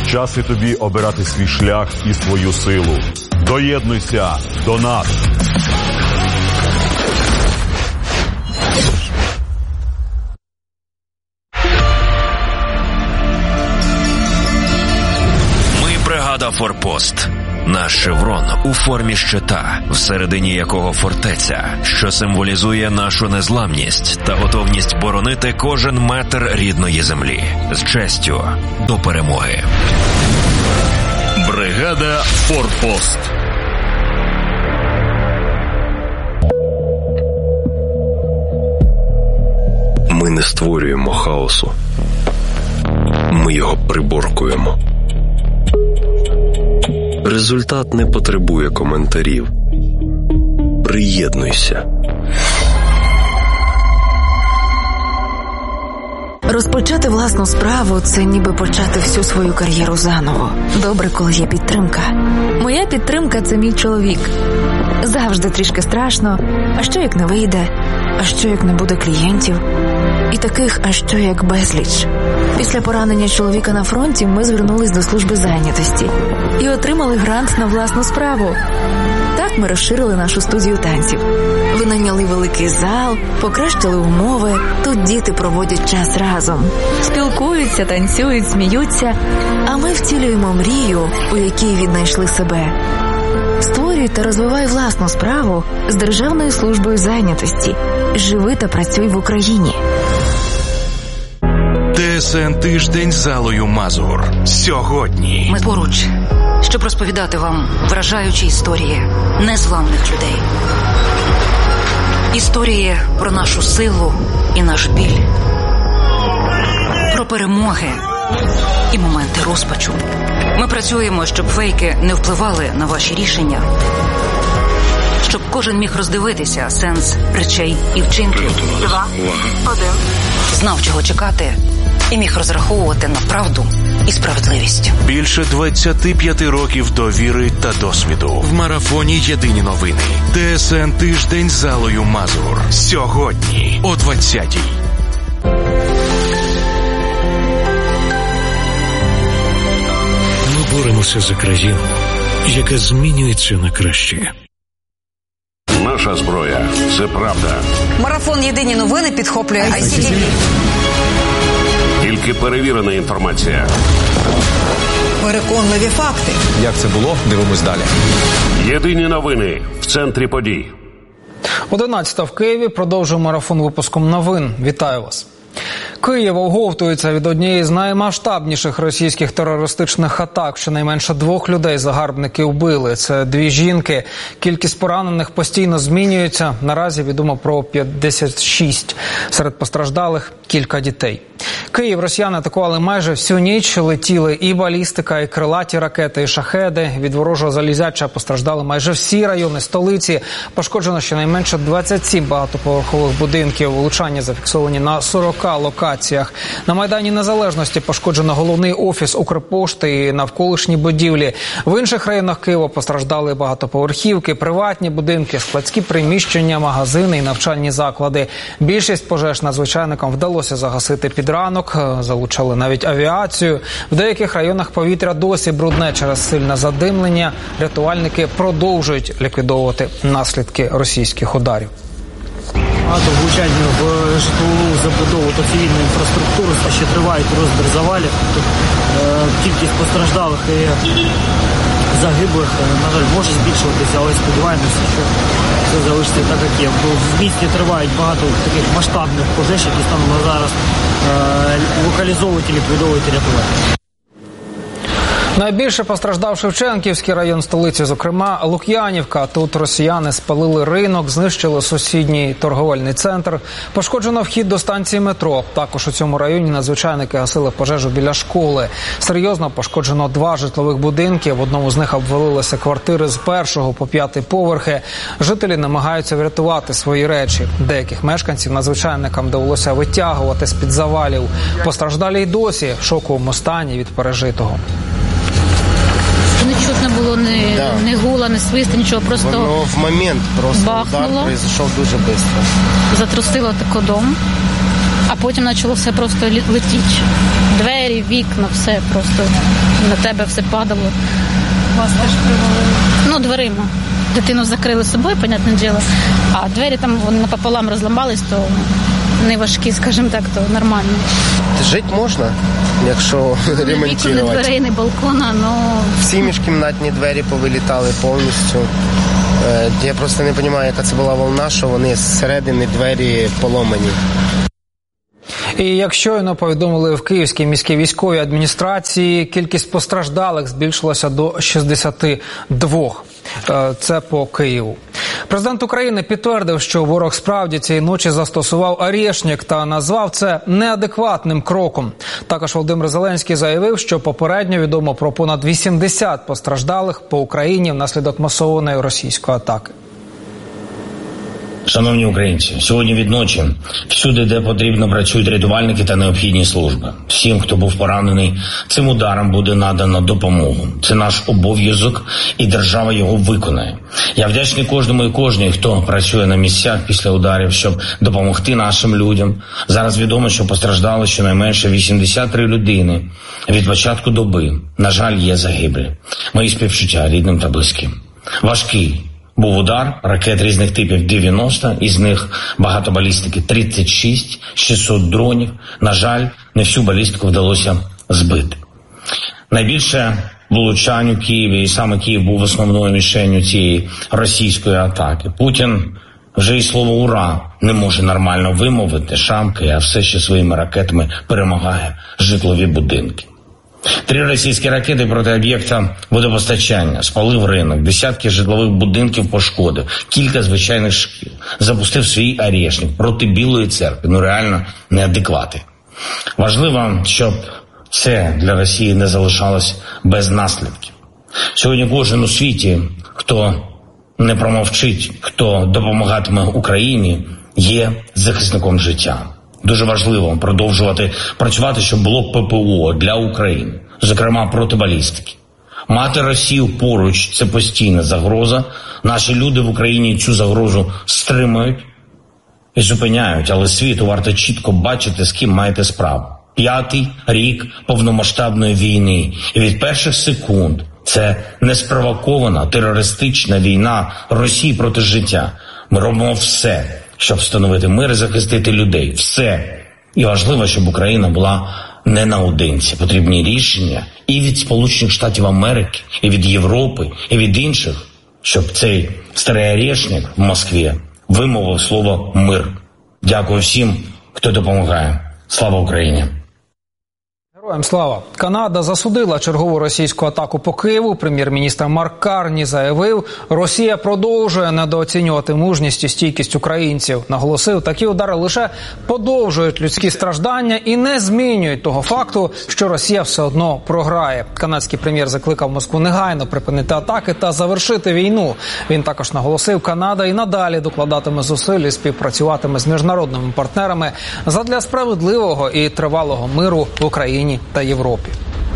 Час і тобі обирати свій шлях і свою силу. Доєднуйся до нас! Ми бригада «Форпост». Наш шеврон у формі щита, всередині якого фортеця, що символізує нашу незламність та готовність боронити кожен метр рідної землі. З честю до перемоги. Бригада «Форпост». Ми не створюємо хаосу. Ми його приборкуємо. Результат не потребує коментарів. Приєднуйся. Розпочати власну справу – це ніби почати всю свою кар'єру заново. Добре, коли є підтримка. Моя підтримка – це мій чоловік. Завжди трішки страшно. А що як не вийде? А що як не буде клієнтів? І таких, а що як безліч. Після поранення чоловіка на фронті ми звернулись до служби зайнятості і отримали грант на власну справу. Так ми розширили нашу студію танців. Винайняли великий зал, покращили умови. Тут діти проводять час разом. Спілкуються, танцюють, сміються. А ми втілюємо мрію, у якій віднайшли себе. Створюй та розвивай власну справу з Державною службою зайнятості. Живи та працюй в Україні. ТСН «Тиждень» з Аллою Мазур. Сьогодні. Ми поруч, щоб розповідати вам вражаючі історії незламних людей. Історії про нашу силу і наш біль. Про перемоги і моменти розпачу. Ми працюємо, щоб фейки не впливали на ваші рішення. Щоб кожен міг роздивитися сенс речей і вчинків. 2, 1. Знав, чого чекати, і міг розраховувати на правду і справедливість. Більше 25 років довіри та досвіду. В марафоні «Єдині новини». ТСН «Тиждень» з Аллою Мазур. Сьогодні о 20-й. Ми боремося за країну, яка змінюється на краще. Наша зброя – це правда. Марафон «Єдині новини» підхоплює ICTV. Тільки перевірена інформація. Переконливі факти. Як це було? Дивимось далі. Єдині новини в центрі подій. 11 в Києві. Продовжуємо марафон випуском новин. Вітаю вас. Київ оговтується від однієї з наймасштабніших російських терористичних атак. Щонайменше 2 людей загарбники вбили. Це 2 жінки. Кількість поранених постійно змінюється. Наразі відомо про 56. Серед постраждалих – кілька дітей. Київ росіяни атакували майже всю ніч. Летіли і балістика, і крилаті ракети, і шахеди. Від ворожого залізяча постраждали майже всі райони столиці. Пошкоджено щонайменше 27 багатоповерхових будинків. Влучання зафіксовані на 40 локаціях. На Майдані Незалежності пошкоджено головний офіс Укрпошти і навколишні будівлі. В інших районах Києва постраждали багатоповерхівки, приватні будинки, складські приміщення, магазини і навчальні заклади. Більшість пожеж надзвичайникам вдалося загасити під ранок. Залучали навіть авіацію. В деяких районах повітря досі брудне через сильне задимлення. Рятувальники продовжують ліквідовувати наслідки російських ударів. Багато влучань в житлову забудову та цивільну інфраструктуру, ще триває розбір завалів. Кількість постраждалих і загиблих, на жаль, може збільшуватися, але сподіваємося, що все залишиться так, як є. В місті тривають багато таких масштабних пожеж, які станом на зараз локалізовують і ліквідовують рятувальники. Найбільше постраждав Шевченківський район столиці, зокрема Лук'янівка. Тут росіяни спалили ринок, знищили сусідній торговельний центр. Пошкоджено вхід до станції метро. Також у цьому районі надзвичайники гасили пожежу біля школи. Серйозно пошкоджено 2 житлових будинки. В одному з них обвалилися квартири з 1-го по 5-й поверхи. Жителі намагаються врятувати свої речі. Деяких мешканців надзвичайникам довелося витягувати з-під завалів. Постраждалі й досі в шоковому стані від пережитого. Не чутно було ні гула, ні свисту, нічого, просто воно в момент просто бахнуло. Удар пройшов дуже швидко. Затрусило тако дом. А потім почало все просто летіти. Двері, вікна, все просто на тебе все падало. Вас теж привалило? Дверима. Дитину закрили собою, понятне діло, а двері там вони напополам розламались, то не важкі, скажімо так, то нормально. Жити можна, якщо ремонтувати. Ні дверей, ні балкона, Всі міжкімнатні двері повилітали повністю. Я просто не розумію, яка це була волна, що вони зсередини двері поломані. І як щойно повідомили в Київській міській військовій адміністрації, кількість постраждалих збільшилася до 62. Це по Києву. Президент України підтвердив, що ворог справді цієї ночі застосував «Орешник» та назвав це неадекватним кроком. Також Володимир Зеленський заявив, що попередньо відомо про понад 80 постраждалих по Україні внаслідок масованої російської атаки. Шановні українці, сьогодні від ночі всюди, де потрібно, працюють рятувальники та необхідні служби. Всім, хто був поранений, цим ударом буде надано допомогу. Це наш обов'язок, і держава його виконає. Я вдячний кожному і кожній, хто працює на місцях після ударів, щоб допомогти нашим людям. Зараз відомо, що постраждали щонайменше 83 людини від початку доби. На жаль, є загиблі. Мої співчуття рідним та близьким. Важкий був удар, ракет різних типів 90, із них багато балістики 36, 600 дронів. На жаль, не всю балістику вдалося збити. Найбільше влучань у Києві, і саме Київ був основною мішенню цієї російської атаки. Путін вже і слово «ура» не може нормально вимовити, шамкає, а все ще своїми ракетами перемагає житлові будинки. 3 російські ракети проти об'єкта водопостачання, спалив ринок, десятки житлових будинків пошкодив, кілька звичайних шкіл, запустив свій «Орешник» проти Білої церкви, реально неадеквати. Важливо, щоб це для Росії не залишалось без наслідків. Сьогодні кожен у світі, хто не промовчить, хто допомагатиме Україні, є захисником життя. Дуже важливо продовжувати працювати, щоб було ППО для України, зокрема проти балістики. Мати Росію поруч – це постійна загроза. Наші люди в Україні цю загрозу стримують і зупиняють, але світу варто чітко бачити, з ким маєте справу. 5-й рік повномасштабної війни. І від перших секунд це неспровокована терористична війна Росії проти життя. Ми робимо все, щоб встановити мир і захистити людей. Все. І важливо, щоб Україна була не наодинці. Потрібні рішення і від Сполучених Штатів Америки, і від Європи, і від інших, щоб цей старий «Орешник» в Москві вимовив слово «мир». Дякую всім, хто допомагає. Слава Україні! Героям слава! Канада засудила чергову російську атаку по Києву. Прем'єр-міністр Марк Карні заявив, Росія продовжує недооцінювати мужність і стійкість українців. Наголосив, такі удари лише подовжують людські страждання і не змінюють того факту, що Росія все одно програє. Канадський прем'єр закликав Москву негайно припинити атаки та завершити війну. Він також наголосив, Канада і надалі докладатиме зусиль і співпрацюватиме з міжнародними партнерами задля справедливого і тривалого миру в Україні та Європі.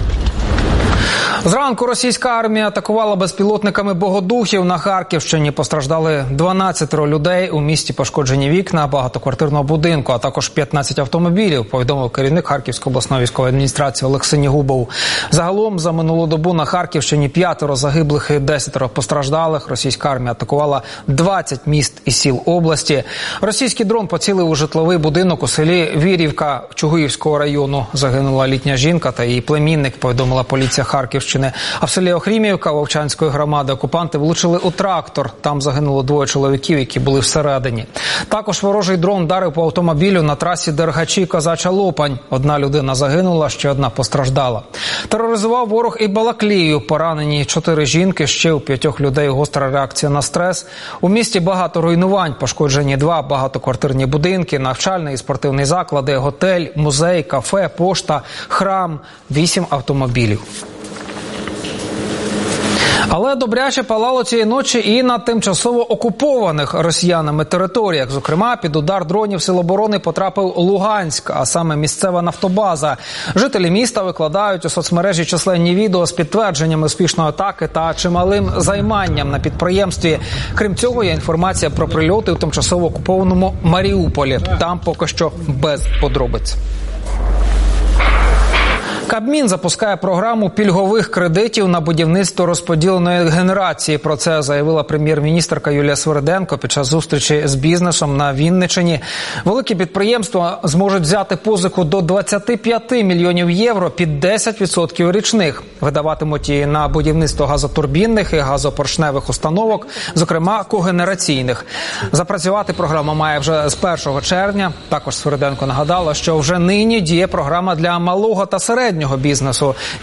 Зранку російська армія атакувала безпілотниками богодухів на Харківщині. Постраждали 12 людей, у місті пошкоджені вікна багатоквартирного будинку, а також 15 автомобілів, повідомив керівник Харківської обласної військової адміністрації Олег Синігубов. Загалом за минулу добу на Харківщині 5 загиблих і 10 постраждалих. Російська армія атакувала 20 міст і сіл області. Російський дрон поцілив у житловий будинок у селі Вірівка Чугуївського району. Загинула літня жінка та її племінник, повідомила поліція Харківщини. А в селі Охрімівка Вовчанської громади окупанти влучили у трактор. Там загинуло 2 чоловіків, які були всередині. Також ворожий дрон вдарив по автомобілю на трасі Дергачі-Козача Лопань. 1 людина загинула, ще 1 постраждала. Тероризував ворог і Балаклію. Поранені 4 жінки, ще у 5 людей гостра реакція на стрес. У місті багато руйнувань. Пошкоджені 2 багатоквартирні будинки, навчальний і спортивний заклади, готель, музей, кафе, пошта, храм, 8 автомобілів. Але добряче палало цієї ночі і на тимчасово окупованих росіянами територіях. Зокрема, під удар дронів Сил оборони потрапив Луганськ, а саме місцева нафтобаза. Жителі міста викладають у соцмережі численні відео з підтвердженнями успішної атаки та чималим займанням на підприємстві. Крім цього, є інформація про прильоти у тимчасово окупованому Маріуполі. Там поки що без подробиць. Кабмін запускає програму пільгових кредитів на будівництво розподіленої генерації. Про це заявила прем'єр-міністерка Юлія Свериденко під час зустрічі з бізнесом на Вінниччині. Великі підприємства зможуть взяти позику до 25 мільйонів євро під 10% річних. Видаватимуть її на будівництво газотурбінних і газопоршневих установок, зокрема когенераційних. Запрацювати програма має вже з 1 червня. Також Свериденко нагадала, що вже нині діє програма для малого та середнього бізнесу.